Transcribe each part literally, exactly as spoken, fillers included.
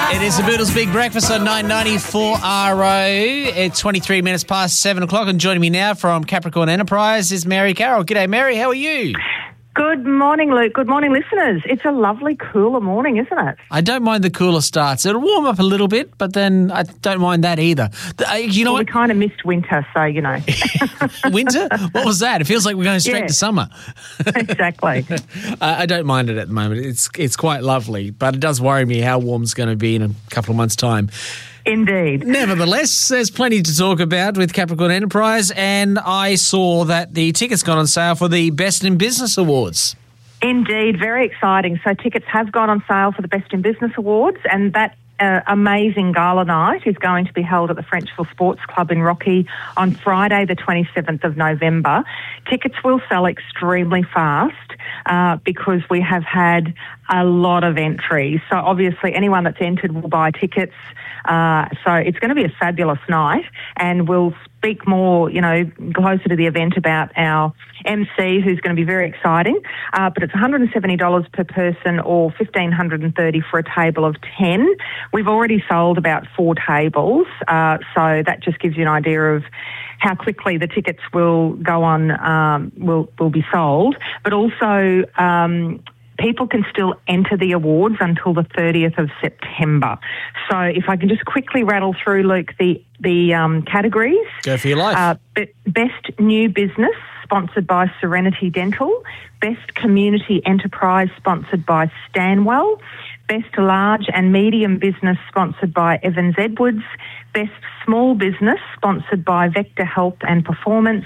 It is the Boodles Big Breakfast on nine ninety-four R O. It's twenty-three minutes past seven o'clock, and joining me now from Capricorn Enterprise is Mary Carroll. G'day, Mary. How are you? Good morning, Luke. Good morning, listeners. It's a lovely, cooler morning, isn't it? I don't mind the cooler starts. It'll warm up a little bit, but then I don't mind that either. The, uh, you know well, what? We kind of missed winter, so, you know. Winter? What was that? It feels like we're going straight Yeah. to summer. Exactly. uh, I don't mind it at the moment. It's it's quite lovely, but it does worry me how warm it's going to be in a couple of months' time. Indeed. Nevertheless, there's plenty to talk about with Capricorn Enterprise, and I saw that the tickets got on sale for the Best in Business Awards. Indeed. Very exciting. So tickets have gone on sale for the Best in Business Awards, and that uh, amazing gala night is going to be held at the Frenchville Sports Club in Rocky on Friday, the twenty-seventh of November. Tickets will sell extremely fast uh, because we have had a lot of entries. So obviously anyone that's entered will buy tickets. Uh, so it's going to be a fabulous night, and we'll speak more, you know, closer to the event about our M C, who's going to be very exciting. Uh, but it's one hundred seventy dollars per person or one thousand five hundred thirty dollars for a table of ten. We've already sold about four tables, uh, so that just gives you an idea of how quickly the tickets will go on, um, will will be sold. But also, um, people can still enter the awards until the thirtieth of September. So if I can just quickly rattle through, Luke, the, the um, categories. Go for your life. Uh, be- Best New Business, sponsored by Serenity Dental. Best Community Enterprise, sponsored by Stanwell. Best Large and Medium Business, sponsored by Evans Edwards. Best Small Business, sponsored by Vector Health and Performance.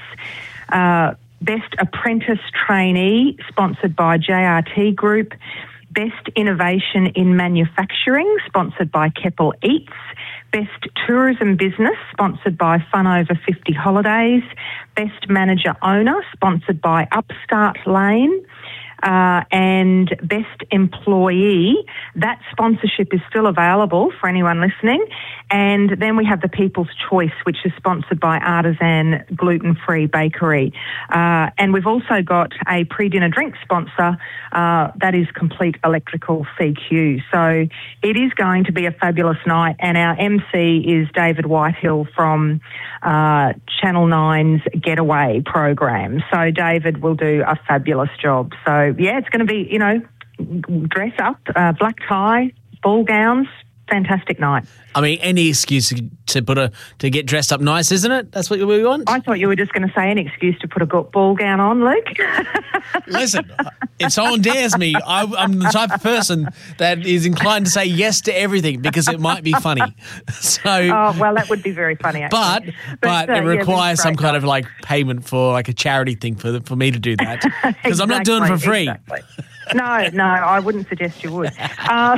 Uh, Best Apprentice Trainee, sponsored by J R T Group. Best Innovation in Manufacturing, sponsored by Keppel Eats. Best Tourism Business, sponsored by Fun Over fifty Holidays. Best Manager Owner, sponsored by Upstart Lane. Uh, and Best Employee, that sponsorship is still available for anyone listening. And then we have the People's Choice, which is sponsored by Artisan Gluten-Free Bakery. Uh, and we've also got a pre-dinner drink sponsor, uh, that is Complete Electrical C Q. So it is going to be a fabulous night, and our M C is David Whitehill from uh, Channel nine's Getaway program. So David will do a fabulous job. So yeah, it's going to be, you know, dress up, uh, black tie, ball gowns, fantastic night. I mean, any excuse to put a to get dressed up nice, isn't it? That's what we want. I thought you were just going to say an excuse to put a go- ball gown on, Luke. Listen, if someone dares me, I, I'm the type of person that is inclined to say yes to everything because it might be funny. So, oh well, that would be very funny. Actually. But but, uh, it requires yeah, some kind night. of like payment for like a charity thing for for me to do that because exactly, I'm not doing it for free. Exactly. No, no, I wouldn't suggest you would. Uh,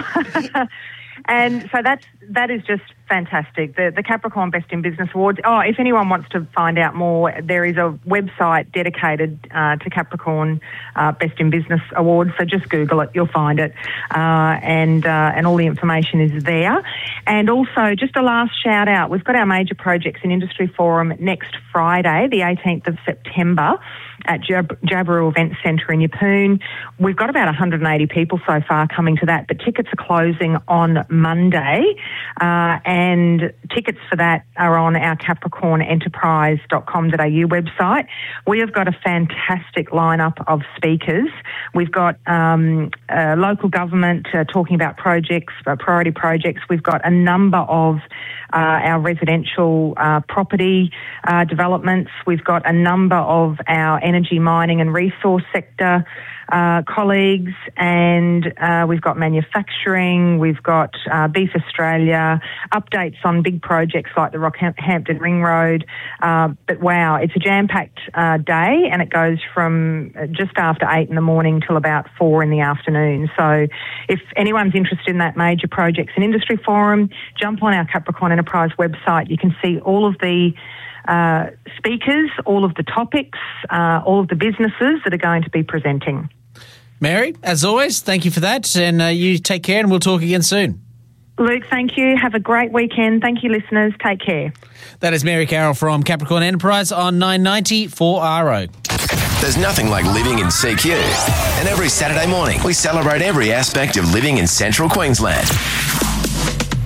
And so that's, that is just fantastic. The, the Capricorn Best in Business Awards. Oh, if anyone wants to find out more, there is a website dedicated uh, to Capricorn uh, Best in Business Awards. So just Google it, you'll find it. Uh, and, uh, and all the information is there. And also, just a last shout out, we've got our Major Projects in Industry Forum next Friday, the eighteenth of September, at Jab- Jabiru Event Centre in Yeppoon. We've got about one hundred eighty people so far coming to that, but tickets are closing on Monday, uh, and tickets for that are on our capricorn enterprise dot com dot a u website. We have got a fantastic lineup of speakers. We've got um, uh, local government uh, talking about projects, uh, priority projects. We've got a number of uh, our residential uh, property uh, developments. We've got a number of our energy, mining and resource sector uh, colleagues, and uh, we've got manufacturing, we've got uh, Beef Australia, updates on big projects like the Rockhampton Ring Road. Uh, but wow, it's a jam-packed uh, day, and it goes from just after eight in the morning till about four in the afternoon. So if anyone's interested in that Major Projects and Industry Forum, jump on our Capricorn Enterprise website. You can see all of the Uh, speakers, all of the topics, uh, all of the businesses that are going to be presenting. Mary, as always, thank you for that, and uh, you take care, and we'll talk again soon. Luke, thank you. Have a great weekend. Thank you, listeners. Take care. That is Mary Carroll from Capricorn Enterprise on nine ninety four R O. There's nothing like living in C Q. And every Saturday morning, we celebrate every aspect of living in Central Queensland.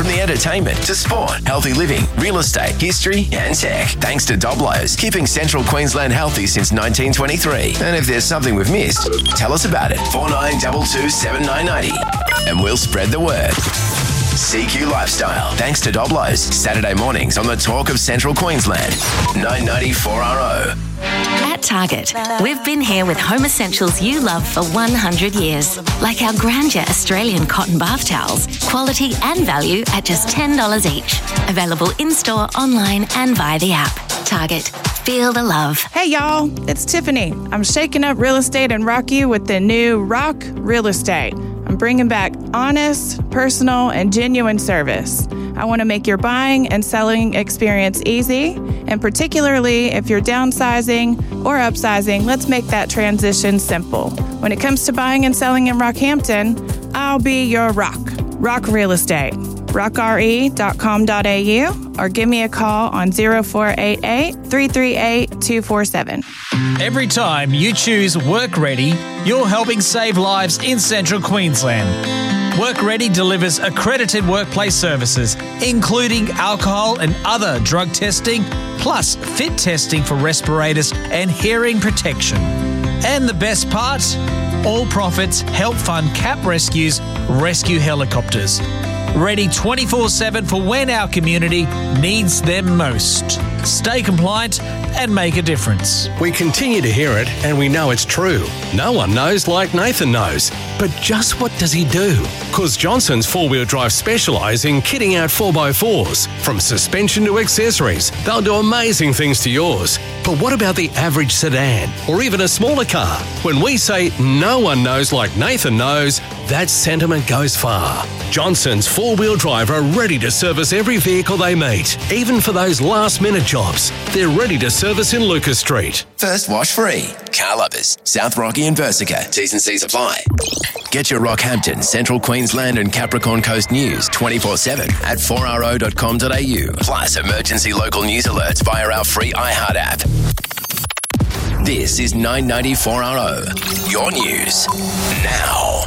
the entertainment to sport, healthy living, real estate, history and tech. Thanks to Doblo's, keeping Central Queensland healthy since nineteen twenty-three. And if there's something we've missed, tell us about it. four nine two two, seven nine nine zero and we'll spread the word. C Q Lifestyle. Thanks to Doblo's. Saturday mornings on the Talk of Central Queensland. nine ninety-four R O. At Target, we've been here with home essentials you love for one hundred years. Like our Grandeur Australian cotton bath towels. Quality and value at just ten dollars each. Available in-store, online and via the app. Target. Feel the love. Hey y'all, it's Tiffany. I'm shaking up real estate in Rocky with the new Rock Real Estate. I'm bringing back honest, personal, and genuine service. I want to make your buying and selling experience easy, and particularly if you're downsizing or upsizing, let's make that transition simple. When it comes to buying and selling in Rockhampton, I'll be your rock. Rock Real Estate. rock r e dot com dot a u or give me a call on zero four eight eight, three three eight, two four seven. Every time you choose Work Ready, you're helping save lives in Central Queensland. Work Ready delivers accredited workplace services, including alcohol and other drug testing, plus fit testing for respirators and hearing protection. And the best part? All profits help fund CAP Rescue's rescue helicopters. Ready twenty-four seven for when our community needs them most. Stay compliant and make a difference. We continue to hear it and we know it's true. No one knows like Nathan knows. But just what does he do? Because Johnson's four-wheel drive specialise in kitting out four by fours. From suspension to accessories, they'll do amazing things to yours. But what about the average sedan or even a smaller car? When we say no one knows like Nathan knows, that sentiment goes far. Johnson's four-wheel drive are ready to service every vehicle they meet, even for those last-minute jobs. They're ready to service in Lucas Street. First wash free. Car Lovers, South Rocky and Versica. T's and C's apply. Get your Rockhampton, Central Queensland and Capricorn Coast news twenty-four seven at four r o dot com dot a u. Plus emergency local news alerts via our free iHeart app. This is nine ninety-four R O. Your news now.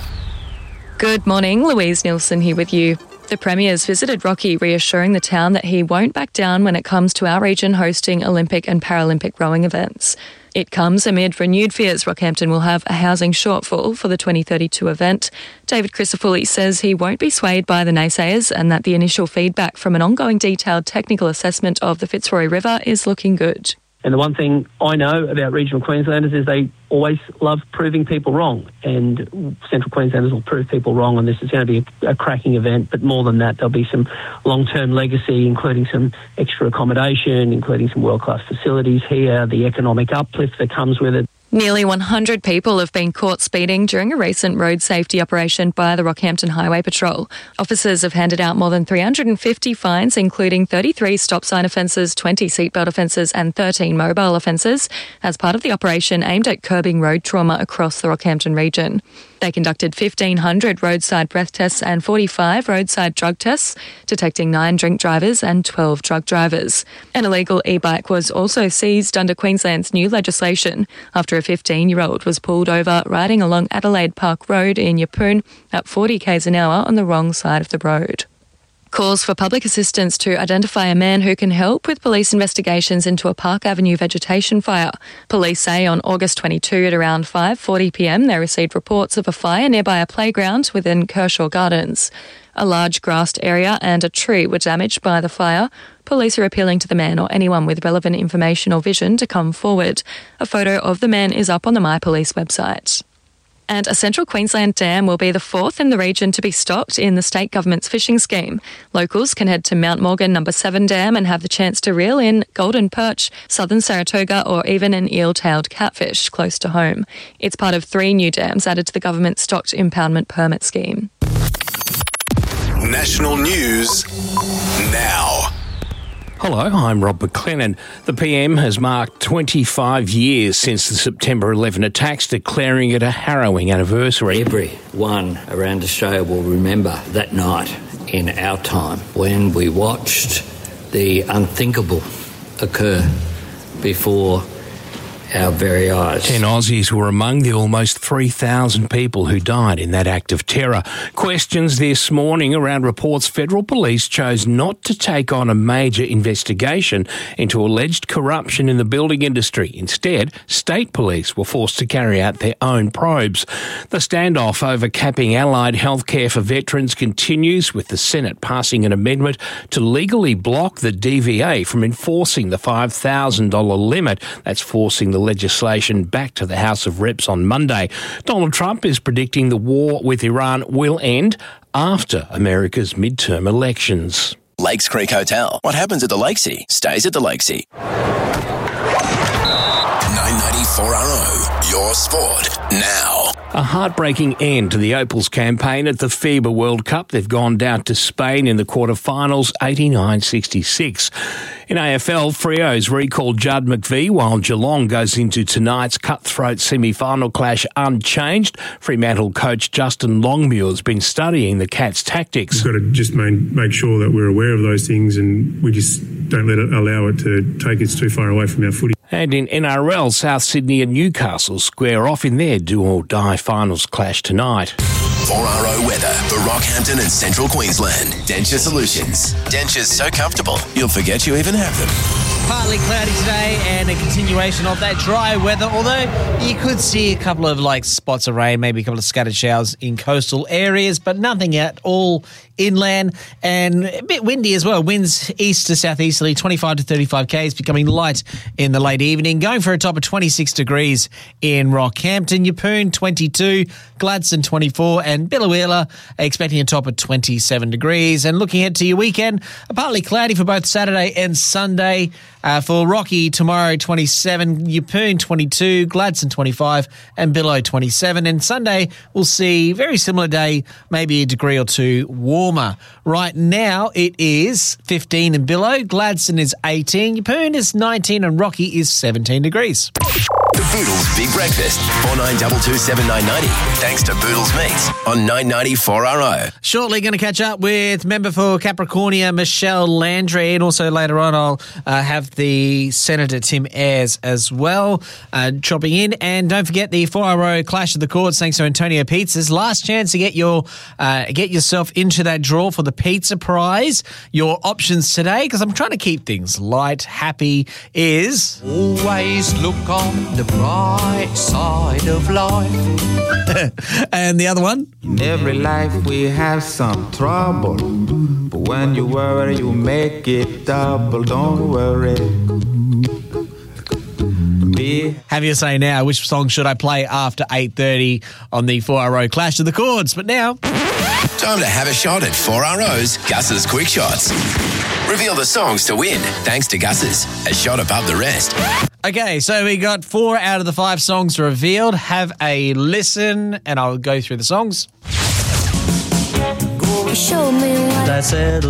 Good morning, Louise Nielsen here with you. The Premier's visited Rocky, reassuring the town that he won't back down when it comes to our region hosting Olympic and Paralympic rowing events. It comes amid renewed fears Rockhampton will have a housing shortfall for the twenty thirty-two event. David Crisafulli says he won't be swayed by the naysayers and that the initial feedback from an ongoing detailed technical assessment of the Fitzroy River is looking good. And the one thing I know about regional Queenslanders is they always love proving people wrong. And Central Queenslanders will prove people wrong, and this is going to be a, a cracking event. But more than that, there'll be some long-term legacy, including some extra accommodation, including some world-class facilities here, the economic uplift that comes with it. Nearly one hundred people have been caught speeding during a recent road safety operation by the Rockhampton Highway Patrol. Officers have handed out more than three hundred fifty fines, including thirty-three stop sign offences, twenty seatbelt offences and thirteen mobile offences, as part of the operation aimed at curbing road trauma across the Rockhampton region. They conducted fifteen hundred roadside breath tests and forty-five roadside drug tests, detecting nine drink drivers and twelve drug drivers. An illegal e-bike was also seized under Queensland's new legislation after a fifteen-year-old was pulled over riding along Adelaide Park Road in Yeppoon at forty kays an hour on the wrong side of the road. Calls for public assistance to identify a man who can help with police investigations into a Park Avenue vegetation fire. Police say on August twenty-second at around five forty p m they received reports of a fire nearby a playground within Kershaw Gardens. A large grassed area and a tree were damaged by the fire. Police are appealing to the man or anyone with relevant information or vision to come forward. A photo of the man is up on the My Police website. And a Central Queensland dam will be the fourth in the region to be stocked in the state government's fishing scheme. Locals can head to Mount Morgan Number seven Dam and have the chance to reel in golden perch, southern Saratoga or even an eel-tailed catfish close to home. It's part of three new dams added to the government's stocked impoundment permit scheme. National news now. Hello, I'm Rob McLennan. The P M has marked twenty-five years since the September eleventh attacks, declaring it a harrowing anniversary. Everyone around Australia will remember that night in our time when we watched the unthinkable occur before our very eyes. Ten Aussies were among the almost three thousand people who died in that act of terror. Questions this morning around reports federal police chose not to take on a major investigation into alleged corruption in the building industry. Instead, state police were forced to carry out their own probes. The standoff over capping allied healthcare for veterans continues, with the Senate passing an amendment to legally block the D V A from enforcing the five thousand dollars limit. That's forcing the legislation back to the House of Reps on Monday. Donald Trump is predicting the war with Iran will end after America's midterm elections. Lakes Creek Hotel. What happens at the Lakesea stays at the Lakesea. nine ninety-four R O, your sport now. A heartbreaking end to the Opals campaign at the FIBA World Cup. They've gone down to Spain in the quarterfinals, eighty-nine sixty-six. In A F L, Freo's recalled Judd McVie, while Geelong goes into tonight's cutthroat semi-final clash unchanged. Fremantle coach Justin Longmuir has been studying the Cats' tactics. We've got to just main, make sure that we're aware of those things, and we just don't let it allow it to take us too far away from our footy. And in N R L, South Sydney and Newcastle square off in their do-or-die finals clash tonight. four R O weather for Rockhampton and Central Queensland. Denture Solutions. Dentures so comfortable, you'll forget you even have them. Partly cloudy today and a continuation of that dry weather, although you could see a couple of like spots of rain, maybe a couple of scattered showers in coastal areas, but nothing at all inland, and a bit windy as well. Winds east to southeasterly, twenty-five to thirty-five k's, becoming light in the late evening. Going for a top of twenty-six degrees in Rockhampton. Yeppoon twenty-two, Gladstone twenty-four, and Biloela expecting a top of twenty-seven degrees. And looking ahead to your weekend, partly cloudy for both Saturday and Sunday. Uh, for Rocky, tomorrow twenty-seven, Yeppoon twenty-two, Gladstone twenty-five, and Billow twenty-seven. And Sunday, we'll see very similar day, maybe a degree or two warmer. Right now, it is fifteen in Billow, Gladstone is eighteen, Yeppoon is nineteen, and Rocky is seventeen degrees. The Boodles Big Breakfast, four nine two two seven nine nine zero. Thanks to Boodles Meats on nine ninety-four R O. Shortly going to catch up with member for Capricornia, Michelle Landry, and also later on I'll uh, have the Senator Tim Ayres as well uh, chopping in. And don't forget the four R O Clash of the Chords thanks to Antonio Pizzas. Last chance to get your uh, get yourself into that draw for the pizza prize. Your options today, because I'm trying to keep things light, happy, is... Always look on the bright side of life. And the other one? In every life we have some trouble, but when you worry you make it double. Don't worry. Be Have your say now. Which song should I play after eight thirty on the four R O Clash of the Chords? But now... Time to have a shot at four R O's Gus's Quick Shots. Reveal the songs to win, thanks to Gus's, a shot above the rest. Okay, so we got four out of the five songs revealed. Have a listen, and I'll go through the songs. Show me what I said.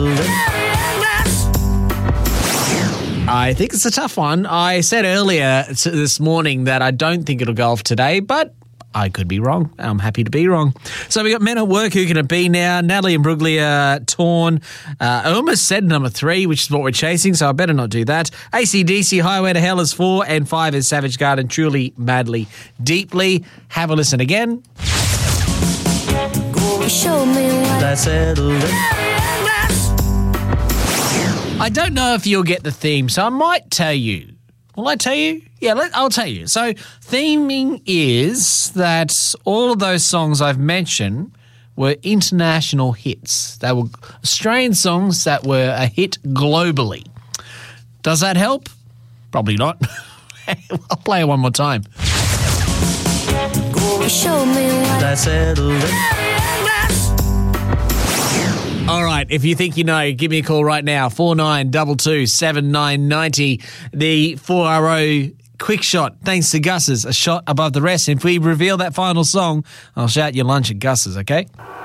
I think it's a tough one. I said earlier this morning that I don't think it'll go off today, but I could be wrong. I'm happy to be wrong. So we got Men at Work. Who can it be now? Natalie and Bruglia, Torn. Uh, I almost said number three, which is what we're chasing, so I better not do that. A C D C, Highway to Hell is four, and five is Savage Garden, Truly, Madly, Deeply. Have a listen again. show me what I said. I don't know if you'll get the theme, so I might tell you. Will I tell you? Yeah, let, I'll tell you. So theming is that all of those songs I've mentioned were international hits. They were Australian songs that were a hit globally. Does that help? Probably not. I'll play it one more time. show me what I said. All right, if you think you know, give me a call right now, four nine two two, seven nine nine zero. The four R O Quick Shot, thanks to Gus's, a shot above the rest. If we reveal that final song, I'll shout your lunch at Gus's, okay?